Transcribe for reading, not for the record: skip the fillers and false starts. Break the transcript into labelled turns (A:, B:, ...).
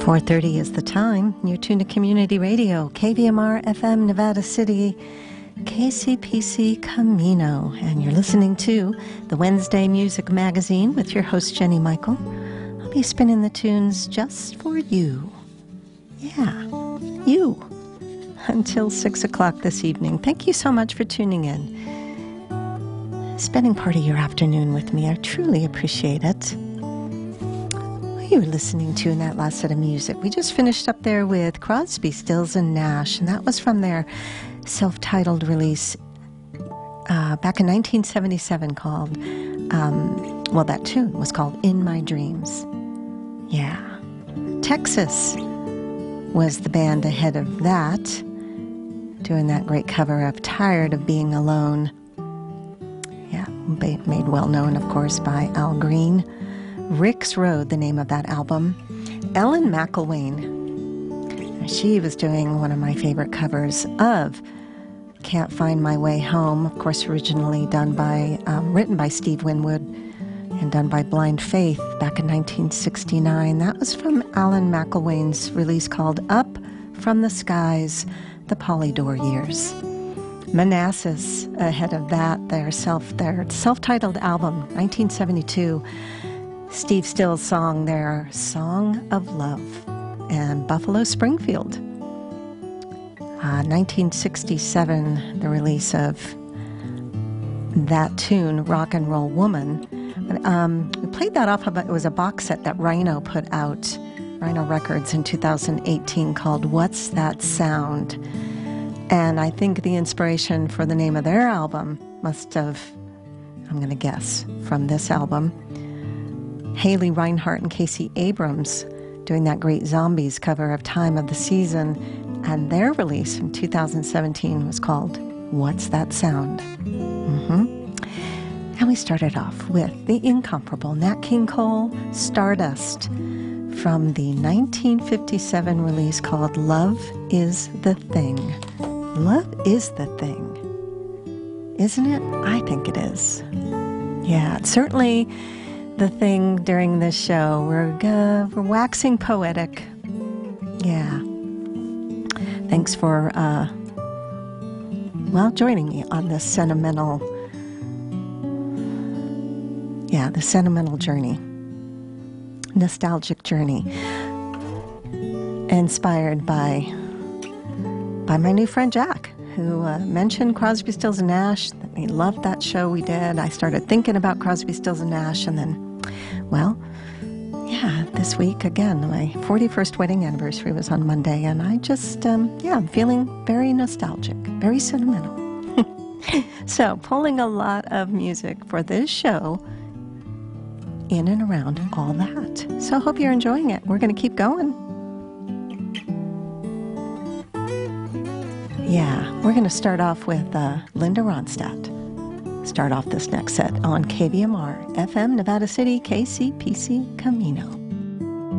A: 4:30 is the time. You're tuned to Community Radio, KVMR FM Nevada City, KCPC Camino, and you're listening to the Wednesday Music Magazine with your host, Jenny Michael. I'll be spinning the tunes just for you. Yeah, you. Until 6 o'clock this evening. Thank you so much for tuning in. Spending part of your afternoon with me. I truly appreciate it. You were listening to in that last set of music. We just finished up there with Crosby, Stills, and Nash, and that was from their self-titled release back in 1977 called, that tune was called In My Dreams. Yeah. Texas was the band ahead of that, doing that great cover of Tired of Being Alone. Yeah, made well known, of course, by Al Green. Rick's Road, the name of that album. Ellen McElwain, she was doing one of my favorite covers of Can't Find My Way Home, of course originally written by Steve Winwood and done by Blind Faith back in 1969. That was from Ellen McElwain's release called Up From the Skies, the Polydor Years. Manassas, ahead of that, their self-titled album, 1972, Steve Stills' song, their Song of Love, and Buffalo Springfield. 1967, the release of that tune, Rock and Roll Woman. We played that off of, it was a box set that Rhino put out, Rhino Records, in 2018 called What's That Sound? And I think the inspiration for the name of their album must have, I'm going to guess, from this album. Haley Reinhart and Casey Abrams doing that great Zombies cover of Time of the Season, and their release in 2017 was called What's That Sound? And we started off with the incomparable Nat King Cole, Stardust, from the 1957 release called Love Is the Thing. Love is the thing, isn't it? I think it is. Yeah, it's certainly the thing during this show. We're waxing poetic. Yeah. Thanks for, joining me on this sentimental journey. Nostalgic journey. Inspired by my new friend Jack, who mentioned Crosby, Stills, and Nash. He loved that show we did. I started thinking about Crosby, Stills, and Nash, and then, this week, again, my 41st wedding anniversary was on Monday, and I just, I'm feeling very nostalgic, very sentimental. So, pulling a lot of music for this show in and around all that. So, I hope you're enjoying it. We're going to keep going. Yeah, we're going to start off with Linda Ronstadt. Start off this next set on KVMR, FM Nevada City, KCPC Camino.